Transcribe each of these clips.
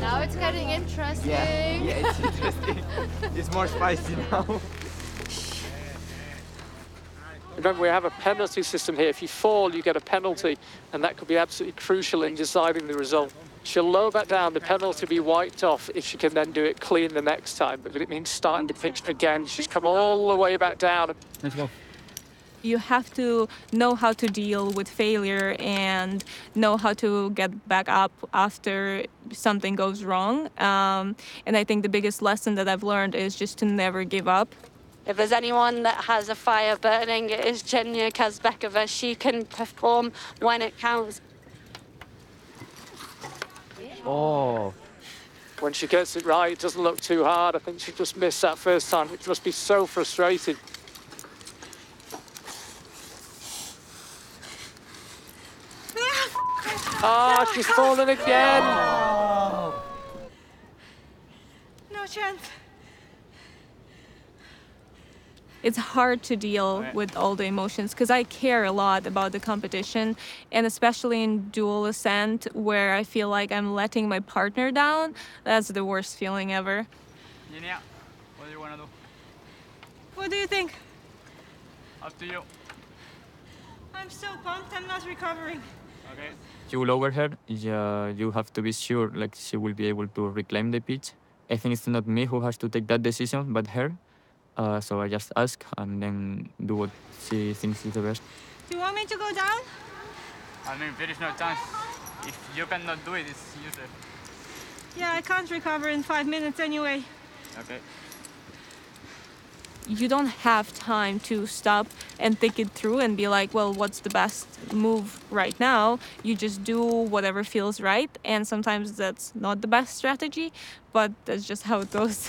Now it's getting interesting. Yeah, it's interesting. It's more spicy now. Remember, we have a penalty system here. If you fall, you get a penalty, and that could be absolutely crucial in deciding the result. She'll lower back down, the penalty will be wiped off if she can then do it clean the next time. But if it means starting the pitch again, she's come all the way back down. Let's go. You have to know how to deal with failure and know how to get back up after something goes wrong. And I think the biggest lesson that I've learned is just to never give up. If there's anyone that has a fire burning, it is Jenya Kazbekova. She can perform when it counts. Oh. When she gets it right, it doesn't look too hard. I think she just missed that first time. It must be so frustrating. Ah, she's fallen again. No chance. It's hard to deal with all the emotions because I care a lot about the competition, and especially in dual ascent where I feel like I'm letting my partner down. That's the worst feeling ever. Jenya, what do you want to do? What do you think? Up to you. I'm so pumped. I'm not recovering. Okay. You lower her, you have to be sure like she will be able to reclaim the pitch. I think it's not me who has to take that decision, but her. So I just ask and then do what she thinks is the best. Do you want me to go down? I mean, there is no chance. If you cannot do it, it's useless. Yeah, I can't recover in 5 minutes anyway. Okay. You don't have time to stop and think it through and be like, well, what's the best move right now? You just do whatever feels right, and sometimes that's not the best strategy, but that's just how it goes.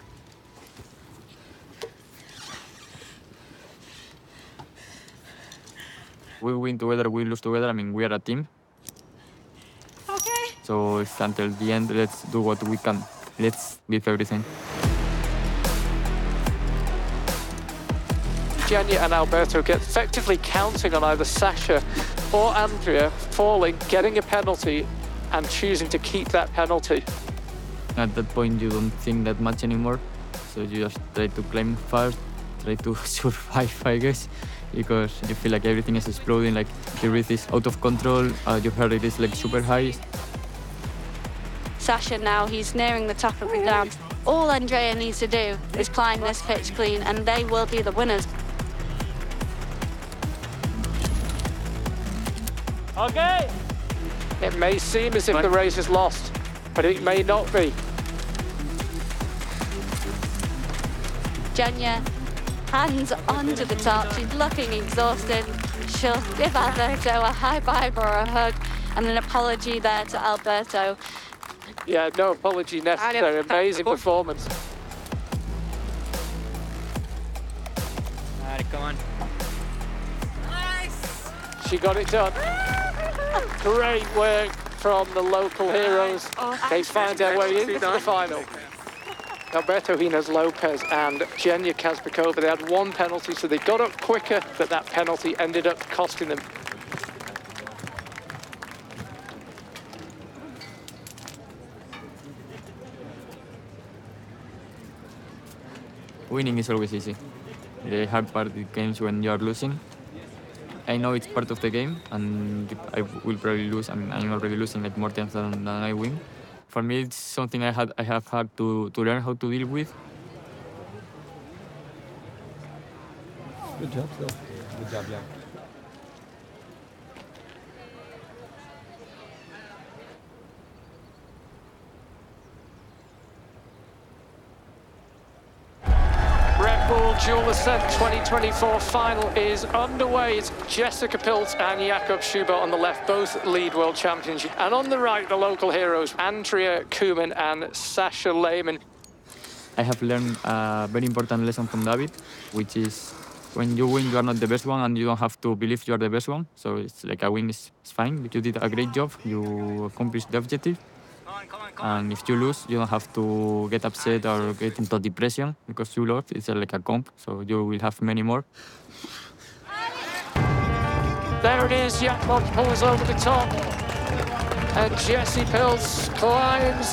We win together, we lose together. I mean, we are a team. Okay. So it's until the end, let's do what we can. Let's give everything. Jenya and Alberto get effectively counting on either Sasha or Andrea falling, getting a penalty, and choosing to keep that penalty. At that point, you don't think that much anymore. So you just try to climb fast, try to survive, I guess, because you feel like everything is exploding, like the breath is out of control, your heart rate is like super high. Sasha now, he's nearing the top of the ground. All Andrea needs to do is climb this pitch clean, and they will be the winners. Okay. It may seem as if the race is lost, but it may not be. Jenya, hands onto the top. She's looking exhausted. She'll give Alberto a high five or a hug and an apology there to Alberto. Yeah, no apology necessary. Amazing performance. All right, come on. Nice. She got it done. Great work from the local heroes. They find their way into the final. Alberto Hines Lopez and Jenya Kazbekova, they had one penalty, so they got up quicker, but that penalty ended up costing them. Winning is always easy. The hard part comes when you are losing. I know it's part of the game, and I will probably lose. I mean, I'm already losing like more times than I win. For me, it's something I have had to learn how to deal with. Good job, though. Good job, yeah. Red Bull Dual Ascent 2024 final is underway. It's Jessica Pilz and Jakob Schubert on the left, both lead world champions. And on the right, the local heroes, Andrea Kuman and Sasha Lehmann. I have learned a very important lesson from David, which is when you win, you are not the best one, and you don't have to believe you are the best one. So it's like a win is fine. You did a great job. You accomplished the objective. And if you lose, you don't have to get upset or get into depression because you lost. It's like a comp, so you will have many more. There it is, Jakob pulls over the top, and Jessie Pilz climbs